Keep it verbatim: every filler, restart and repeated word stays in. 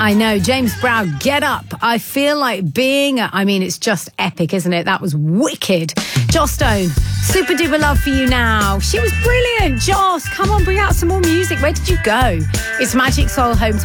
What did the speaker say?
I know, James Brown, Get Up. I feel like being, I mean, it's just epic, isn't it? That was wicked. Joss Stone, super duper love for you now. She was brilliant. Joss, come on, bring out some more music. Where did you go? It's Magic Soul Home Time.